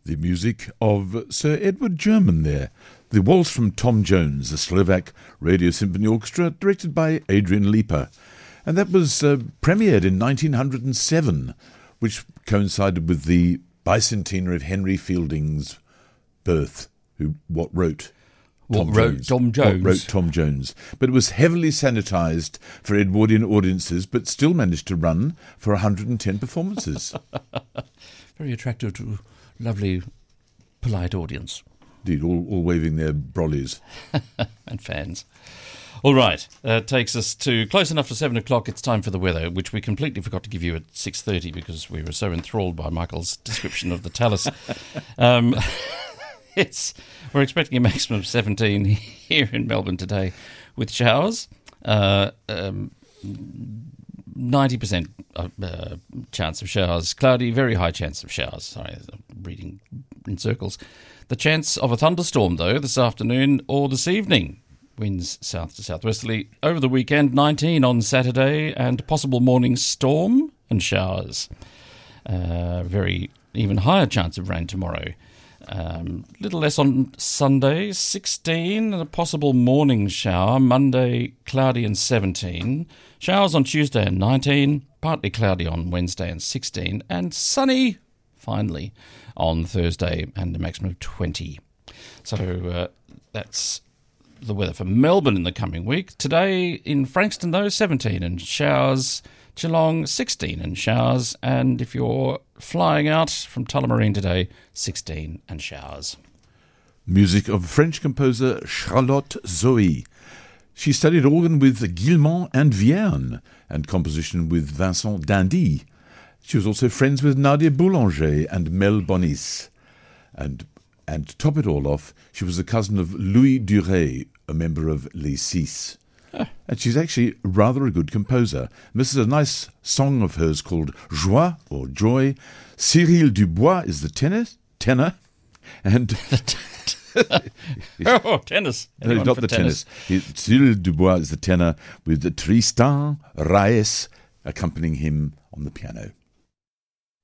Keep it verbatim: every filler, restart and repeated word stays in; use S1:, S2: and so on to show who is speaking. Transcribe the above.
S1: The music of Sir Edward German there. The Waltz from Tom Jones, the Slovak Radio Symphony Orchestra, directed by Adrian Leeper. And that was uh, premiered in nineteen oh seven, which coincided with the bicentenary of Henry Fielding's birth, who what wrote
S2: What
S1: Tom
S2: wrote
S1: Jones.
S2: Tom Jones?
S1: What wrote Tom Jones. But it was heavily sanitised for Edwardian audiences, but still managed to run for one hundred ten performances.
S2: Very attractive to a lovely, polite audience.
S1: Indeed, all, all waving their brollies.
S2: And fans. All right, that takes us to close enough to seven o'clock. It's time for the weather, which we completely forgot to give you at six thirty because we were so enthralled by Michael's description of the Talus. Um, it's we're expecting a maximum of seventeen here in Melbourne today, with showers. Uh, um, ninety percent uh, chance of showers. Cloudy, very high chance of showers. Sorry, I'm reading in circles. The chance of a thunderstorm, though, this afternoon or this evening. Winds south to southwesterly. Over the weekend, nineteen on Saturday, and possible morning storm and showers. Uh, very even higher chance of rain tomorrow. Um, little less on Sunday, sixteen, and a possible morning shower. Monday, cloudy and seventeen. Showers on Tuesday and nineteen. Partly cloudy on Wednesday and sixteen. And sunny, finally, on Thursday and a maximum of twenty. So uh, that's the weather for Melbourne in the coming week. Today in Frankston, though, seventeen and showers. Geelong, sixteen and showers. And if you're flying out from Tullamarine today, sixteen and showers.
S1: Music of French composer Charlotte Zoe. She studied organ with Guillemot and Vierne and composition with Vincent Dindy. She was also friends with Nadia Boulanger and Mel Bonis. And And to top it all off, she was a cousin of Louis Duret, a member of Les Six. Ah. And she's actually rather a good composer. And this is a nice song of hers called Joie, or Joy. Cyril Dubois is the tenor, tenor, and...
S2: oh, tennis.
S1: No, not the tennis. tennis. He, Cyril Dubois is the tenor, with Tristan Raes accompanying him on the piano.